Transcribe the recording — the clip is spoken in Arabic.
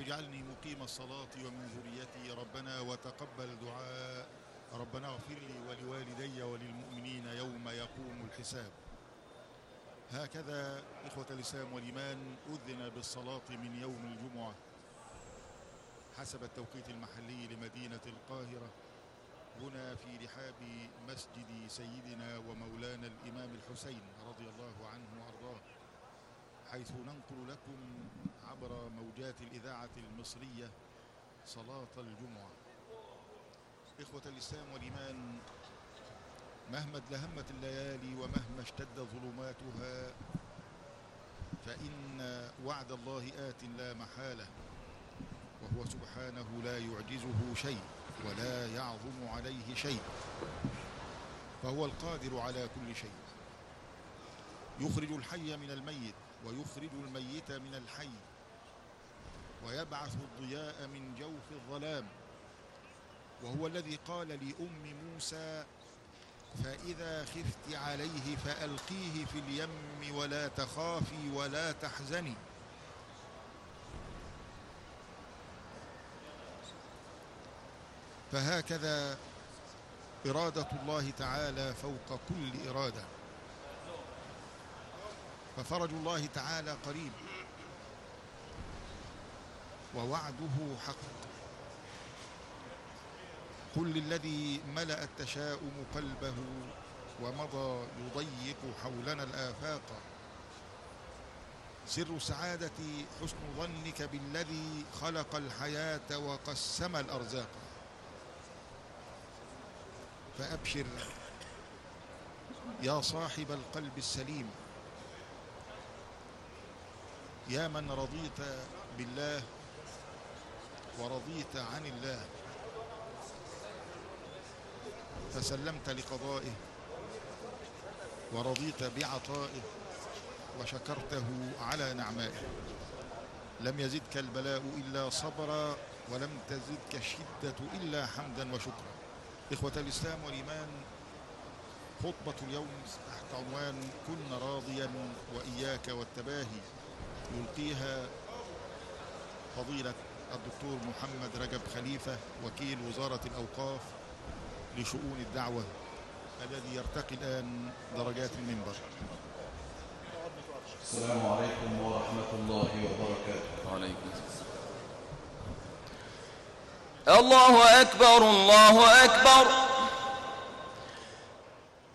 اجعلني مقيم الصلاة ومن ذريتي ربنا وتقبل دعاء. ربنا اغفر لي ولوالدي وللمؤمنين يوم يقوم الحساب. هكذا إخوة الإسلام والإيمان أذن بالصلاة من يوم الجمعة حسب التوقيت المحلي لمدينة القاهرة، هنا في رحاب مسجد سيدنا ومولانا الإمام الحسين رضي الله عنه وأرضاه، حيث ننقل لكم عبر موجات الإذاعة المصرية صلاة الجمعة. إخوة الإسلام والإيمان، مهما ازدهمت الليالي ومهما اشتد ظلماتها فإن وعد الله آت لا محالة، وهو سبحانه لا يعجزه شيء ولا يعظم عليه شيء، فهو القادر على كل شيء. يخرج الحي من الميت ويخرج الميت من الحي، ويبعث الضياء من جوف الظلام، وهو الذي قال لأم موسى: فإذا خفت عليه فألقيه في اليم ولا تخافي ولا تحزني. فهكذا إرادة الله تعالى فوق كل إرادة، ففرج الله تعالى قريب ووعده حق. قل للذي ملأ التشاؤم قلبه ومضى يضيق حولنا الآفاق: سر سعادتي حسن ظنك بالذي خلق الحياة وقسم الأرزاق. فأبشر يا صاحب القلب السليم، يا من رضيت بالله ورضيت عن الله، فسلمت لقضائه ورضيت بعطائه وشكرته على نعمائه. لم يزدك البلاء إلا صبرا ولم تزدك الشدة إلا حمدا وشكرا. إخوة الإسلام والإيمان، خطبة اليوم تحت عنوان كن راضيا وإياك والتباهي، يلقيها فضيلة الدكتور محمد رجب خليفة وكيل وزارة الأوقاف لشؤون الدعوة، الذي يرتقي الآن درجات المنبر. السلام عليكم ورحمة الله وبركاته. وعليكم السلام. الله أكبر الله أكبر.